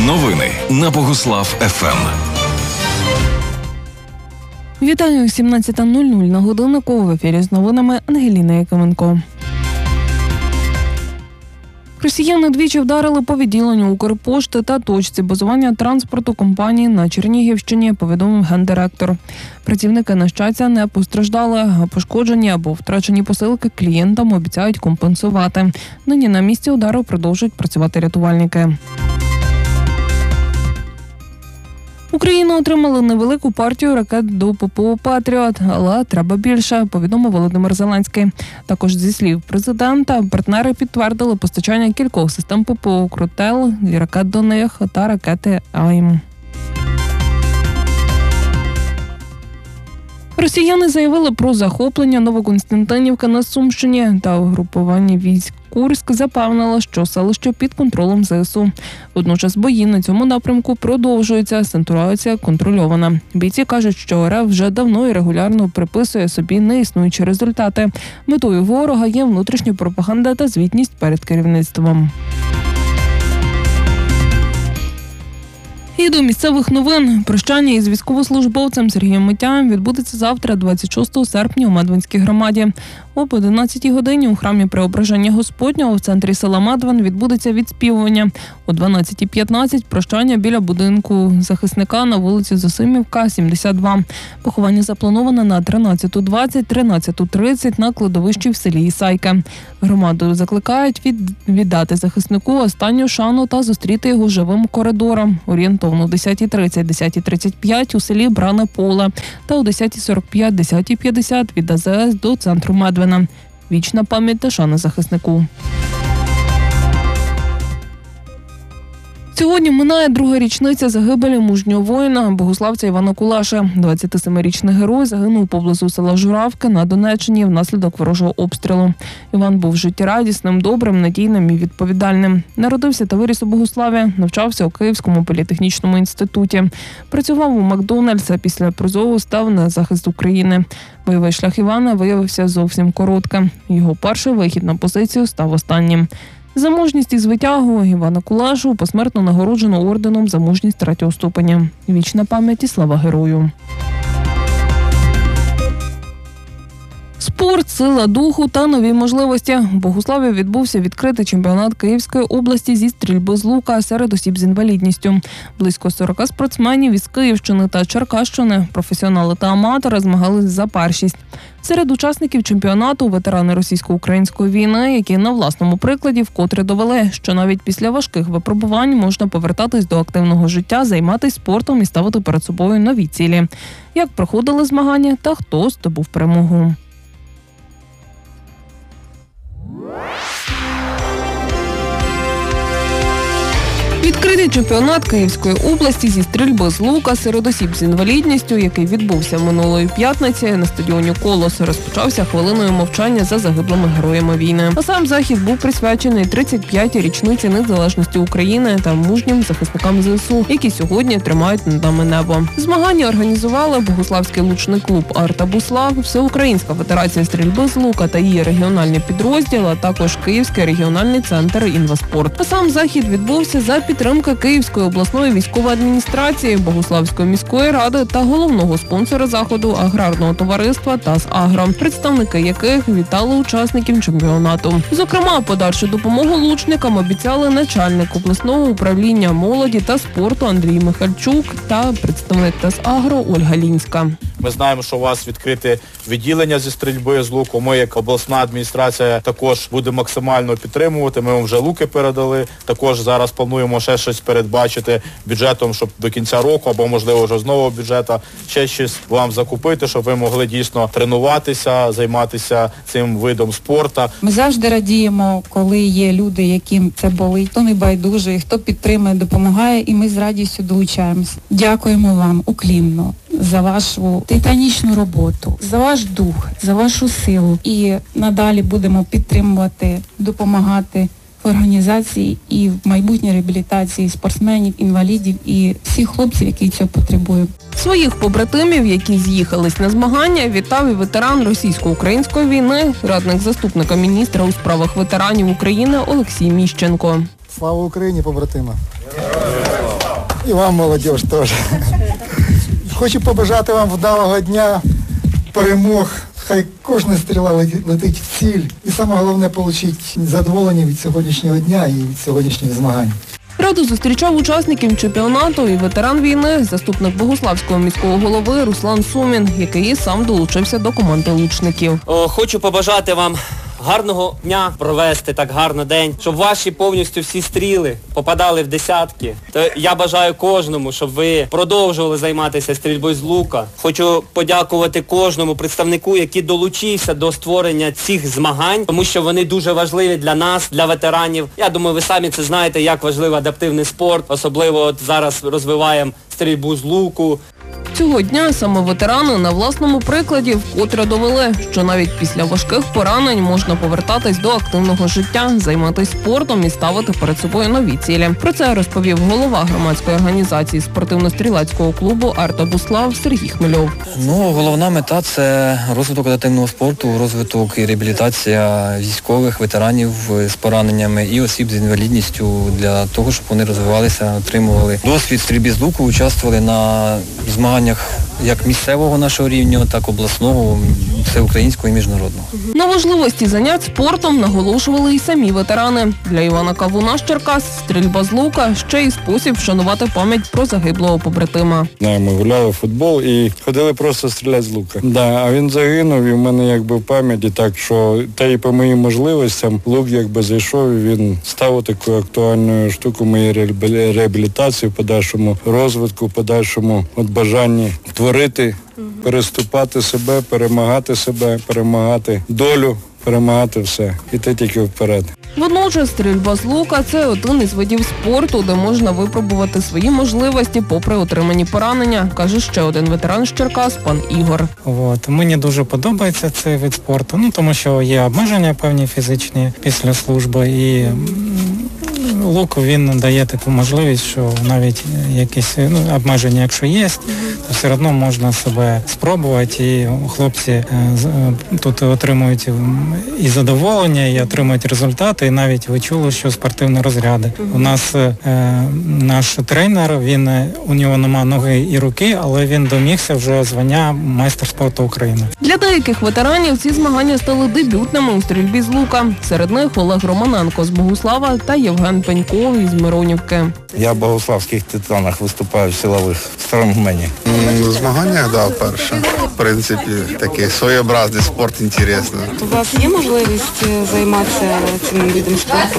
Новини на Богуслав ФМ. Вітаю, 17:00 на годиннику. В ефірі з новинами Ангеліна Якименко. Росіяни двічі вдарили по відділенню Укрпошти та точці базування транспорту компанії на Чернігівщині, повідомив гендиректор. Працівники, на щастя, не постраждали, а пошкоджені або втрачені посилки клієнтам обіцяють компенсувати. Нині на місці удару продовжують працювати рятувальники. Україна отримала невелику партію ракет до ППО «Патріот», але треба більше, повідомив Володимир Зеленський. Також, зі слів президента, партнери підтвердили постачання кількох систем ППО «Крутел», ракет до них та ракети «АІМ». Росіяни заявили про захоплення Новоконстантинівки на Сумщині та угрупування військ Курськ запевнило, що селище під контролем ЗСУ. Водночас бої на цьому напрямку продовжуються, ситуація контрольована. Бійці кажуть, що РФ вже давно і регулярно приписує собі неіснуючі результати. Метою ворога є внутрішня пропаганда та звітність перед керівництвом. І до місцевих новин. Прощання із військовослужбовцем Сергієм Митяєм відбудеться завтра, 26 серпня, у Медвинській громаді. Об 11-й годині у храмі Преображення Господнього в центрі села Медвин відбудеться відспівування. О 12:15 прощання біля будинку захисника на вулиці Зосимівка, 72. Поховання заплановане на 13:20, 13:30 на кладовищі в селі Ісайке. Громаду закликають віддати захиснику останню шану та зустріти його живим коридором. Орієнтовно о 10:30, 10:35 у селі Бране Поле та о 10:45, 10:50 від АЗС до центру Медвина. Вічна пам'ять та шана захиснику. Сьогодні минає друга річниця загибелі мужнього воїна, богославця Івана Кулаши. 27-річний герой загинув поблизу села Журавки на Донеччині внаслідок ворожого обстрілу. Іван був життєрадісним, добрим, надійним і відповідальним. Народився та виріс у Богуславі, навчався у Київському політехнічному інституті. Працював у Макдональдс, а після призову став на захист України. Бойовий шлях Івана виявився зовсім коротким. Його перший вихід на позицію став останнім. За мужність і звитягу Івана Кулашу посмертно нагороджено орденом за мужність 3-го ступеня. Вічна пам'ять і слава герою. Спорт, сила духу та нові можливості. У Богуславі відбувся відкритий чемпіонат Київської області зі стрільби з лука серед осіб з інвалідністю. Близько 40 спортсменів із Київщини та Черкащини, професіонали та аматори змагались за першість. Серед учасників чемпіонату ветерани російсько-української війни, які на власному прикладі вкотре довели, що навіть після важких випробувань можна повертатись до активного життя, займатися спортом і ставити перед собою нові цілі. Як проходили змагання та хто здобув перемогу. Відкритий чемпіонат Київської області зі стрільби з лука серед осіб з інвалідністю, який відбувся минулої п'ятниці на стадіоні «Колос», розпочався хвилиною мовчання за загиблими героями війни. А сам захід був присвячений 35-й річниці незалежності України та мужнім захисникам ЗСУ, які сьогодні тримають над нами небо. Змагання організували Богуславський лучний клуб «Арта Буслав», Всеукраїнська федерація стрільби з лука та її регіональні підрозділи, а також Київський регіональний центр «Інваспорт». А сам захід відбувся за підтримка Київської обласної військової адміністрації, Богуславської міської ради та головного спонсора заходу аграрного товариства «ТАСАгро», представники яких вітали учасників чемпіонату. Зокрема, подальшу допомогу лучникам обіцяли начальник обласного управління молоді та спорту Андрій Михальчук та представник «ТАСАгро» Ольга Лінська. Ми знаємо, що у вас відкрите відділення зі стрільби з луку. Ми, як обласна адміністрація, також будемо максимально підтримувати. Ми вам вже луки передали. Також зараз плануємо ще щось передбачити бюджетом, щоб до кінця року, або, можливо, вже з нового бюджету, ще щось вам закупити, щоб ви могли дійсно тренуватися, займатися цим видом спорту. Ми завжди радіємо, коли є люди, яким це болить, хто не байдужий, хто підтримує, допомагає, і ми з радістю долучаємося. Дякуємо вам уклінно за вашу титанічну роботу, за ваш дух, за вашу силу. І надалі будемо підтримувати, допомагати в організації і в майбутній реабілітації спортсменів, інвалідів і всіх хлопців, які цього потребують. Своїх побратимів, які з'їхались на змагання, вітав і ветеран російсько-української війни, радник заступника міністра у справах ветеранів України Олексій Міщенко. Слава Україні, побратима! І вам, молодіж, теж. Хочу побажати вам вдалого дня, перемог. Хай кожна стріла летить в ціль. І саме головне – отримати задоволення від сьогоднішнього дня і від сьогоднішніх змагань. Раду зустрічав учасників чемпіонату і ветеран війни, заступник Богуславського міського голови Руслан Сумін, який і сам долучився до команди лучників. Хочу побажати вам гарного дня, провести так гарно день, щоб ваші повністю всі стріли попадали в десятки. То я бажаю кожному, щоб ви продовжували займатися стрільбою з лука. Хочу подякувати кожному представнику, який долучився до створення цих змагань, тому що вони дуже важливі для нас, для ветеранів. Я думаю, ви самі це знаєте, як важливий адаптивний спорт, особливо от зараз розвиваємо стрільбу з луку. Цього дня саме ветерани на власному прикладі вкотре довели, що навіть після важких поранень можна повертатись до активного життя, займатися спортом і ставити перед собою нові цілі. Про це розповів голова громадської організації спортивно-стрілецького клубу «Арта Буслав» Сергій Хмельов. Головна мета – це розвиток адаптивного спорту, розвиток і реабілітація військових, ветеранів з пораненнями і осіб з інвалідністю для того, щоб вони розвивалися, отримували досвід стрільби з луку, участвували на змаганнях як місцевого нашого рівня, так і обласного, всеукраїнського і міжнародного. На важливості занять спортом наголошували і самі ветерани. Для Івана Кавуна з Черкас стрільба з лука – ще й спосіб вшанувати пам'ять про загиблого побратима. Ми гуляли в футбол і ходили просто стріляти з лука. А він загинув і в мене в пам'яті, так що та й по моїм можливостям лук зайшов і він став такою актуальною штукою моєї реабілітації, в подальшому розвитку, в подальшому бажанні творити, переступати себе, перемагати долю, перемагати все. Іти тільки вперед. Водночас стрільба з лука – це один із видів спорту, де можна випробувати свої можливості попри отримані поранення, каже ще один ветеран з Черкас, пан Ігор. Мені дуже подобається цей вид спорту, тому що є обмеження певні фізичні після служби і лук він дає таку можливість, що навіть якісь обмеження, якщо є, то все одно можна себе спробувати, і хлопці тут отримують і задоволення, і отримують результати, і навіть ви чули, що спортивні розряди. У нас наш тренер, у нього нема ноги і руки, але він домігся вже звання майстер спорту України. Для деяких ветеранів ці змагання стали дебютними у стрільбі з лука. Серед них Олег Романенко з Богуслава та Євген Пеньков із Миронівки. Я в богуславських титанах виступаю в силових стронгмені. В змаганнях, перше. В принципі, такий своєобразний спорт, інтересний. У вас є можливість займатися цим видом спорту?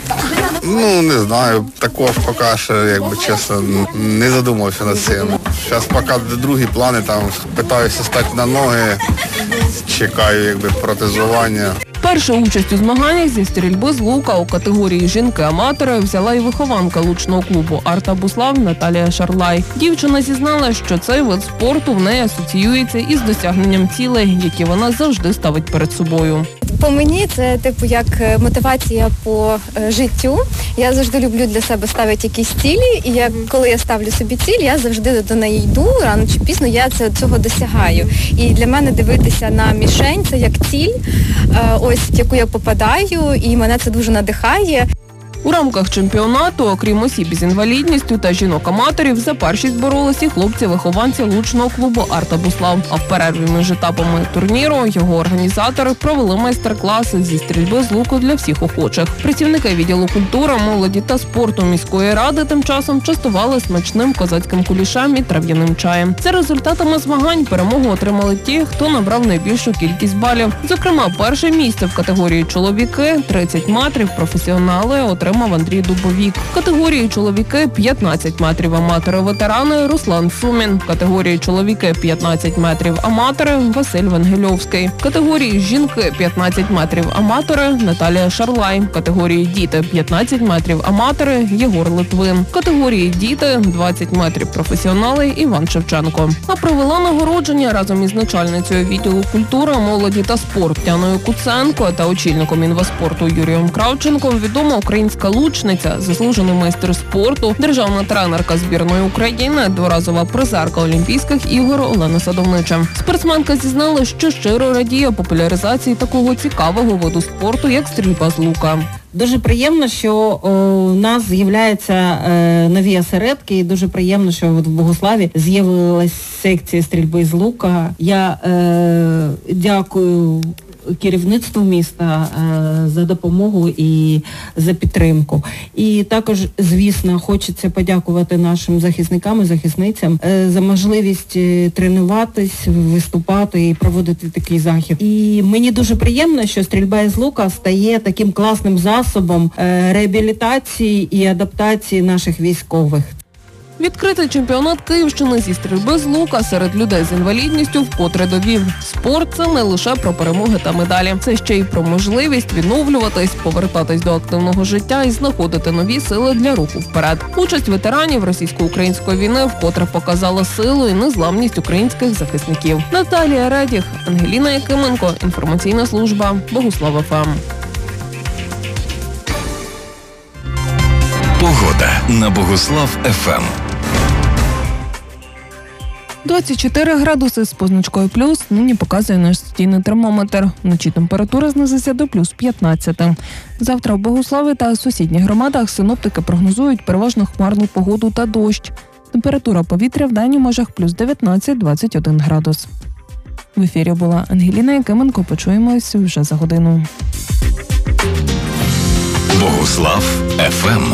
Не знаю. Також поки що, чесно, не задумався над цим. Зараз поки другі плани, питаюся стати на ноги, чекаю, протезування. Першу участь у змаганнях зі стрільби з лука у категорії жінки-аматори взяла і вихованка лучного клубу «Арта Буслав» Наталія Шарлай. Дівчина зізнала, що цей вид спорту в неї асоціюється із досягненням цілей, які вона завжди ставить перед собою. По мені це як мотивація по життю. Я завжди люблю для себе ставити якісь цілі, і коли я ставлю собі ціль, я завжди до неї йду, рано чи пізно я цього досягаю. І для мене дивитися на мішень – це як ціль, в яку я попадаю, і мене це дуже надихає. У рамках чемпіонату, окрім осіб з інвалідністю та жінок-аматорів, за першість боролись і хлопці-вихованці лучного клубу «Арта Буслав». А в перерві між етапами турніру його організатори провели майстер-класи зі стрільби з луку для всіх охочих. Працівники відділу культури, молоді та спорту міської ради тим часом частували смачним козацьким кулішем і трав'яним чаєм. За результатами змагань перемогу отримали ті, хто набрав найбільшу кількість балів. Зокрема, перше місце в категорії чоловіки – 30 метрів, професіонали отримали Андрій Дубовік. В категорії чоловіки 15 метрів аматори-ветерани Руслан Сумін. В категорії чоловіки 15 метрів аматори Василь Вангельовський. В категорії жінки 15 метрів аматори Наталія Шарлай. В категорії діти 15 метрів аматори Єгор Литвин. В категорії діти 20 метрів професіонали Іван Шевченко. А провела нагородження разом із начальницею відділу культури, молоді та спорту Тяною Куценко та очільником інваспорту Юрієм Кравченком відома українська олімпійська лучниця, заслужений майстер спорту, державна тренерка збірної України, дворазова призерка Олімпійських ігор Олена Садовнича. Спортсменка зізнала, що щиро радіє популяризації такого цікавого виду спорту, як стрільба з лука. Дуже приємно, що у нас з'являються нові осередки, і дуже приємно, що в Богуславі з'явилась секція стрільби з лука. Я дякую керівництву міста за допомогу і за підтримку. І також, звісно, хочеться подякувати нашим захисникам і захисницям за можливість тренуватись, виступати і проводити такий захід. І мені дуже приємно, що стрільба із лука стає таким класним засобом реабілітації і адаптації наших військових. Відкритий чемпіонат Київщини зі стрільби з лука серед людей з інвалідністю вкотре довів. Спорт – це не лише про перемоги та медалі. Це ще й про можливість відновлюватись, повертатись до активного життя і знаходити нові сили для руху вперед. Участь ветеранів російсько-української війни вкотре показала силу і незламність українських захисників. Наталія Редіх, Ангеліна Якименко, інформаційна служба Богуслав ФМ. Погода на Богуслав ФМ. 24 градуси з позначкою плюс нині показує наш студійний термометр. Вночі температура знизиться до плюс 15. Завтра в Богуславі та сусідніх громадах синоптики прогнозують переважно хмарну погоду та дощ. Температура повітря в день у межах плюс 19-21 градус. В ефірі була Ангеліна Якименко. Почуємось вже за годину. Богуслав ФМ.